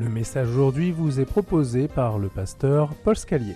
Le message aujourd'hui vous est proposé par le pasteur Paul Scalier.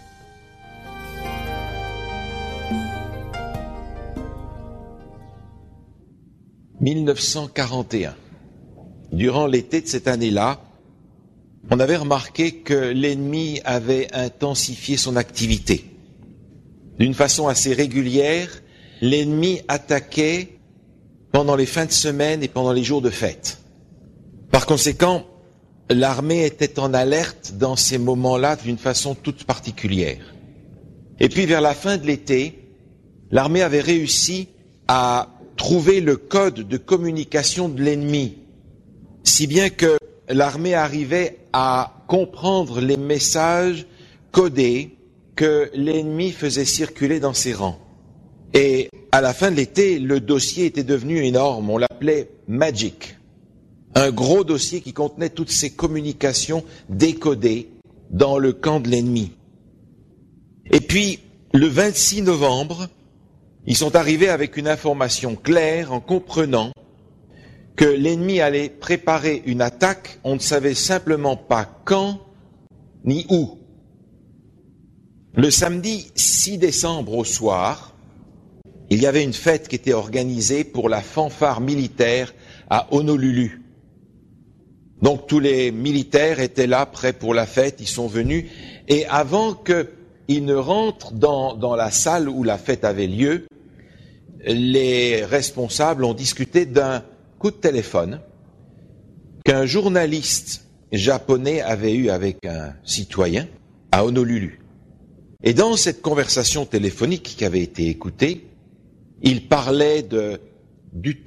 « 1941. Durant l'été de cette année-là, on avait remarqué que l'ennemi avait intensifié son activité. D'une façon assez régulière, l'ennemi attaquait pendant les fins de semaine et pendant les jours de fête. Par conséquent, l'armée était en alerte dans ces moments-là d'une façon toute particulière. Et puis vers la fin de l'été, l'armée avait réussi à trouver le code de communication de l'ennemi, si bien que l'armée arrivait à comprendre les messages codés que l'ennemi faisait circuler dans ses rangs. Et à la fin de l'été, le dossier était devenu énorme, on l'appelait Magic. Un gros dossier qui contenait toutes ces communications décodées dans le camp de l'ennemi. Et puis, le 26 novembre, ils sont arrivés avec une information claire en comprenant que l'ennemi allait préparer une attaque, on ne savait simplement pas quand ni où. Le samedi 6 décembre au soir, il y avait une fête qui était organisée pour la fanfare militaire à Honolulu. Donc tous les militaires étaient là, prêts pour la fête, ils sont venus, et avant qu'ils ne rentrent dans la salle où la fête avait lieu, les responsables ont discuté d'un coup de téléphone qu'un journaliste japonais avait eu avec un citoyen à Honolulu. Et dans cette conversation téléphonique qui avait été écoutée, il parlait du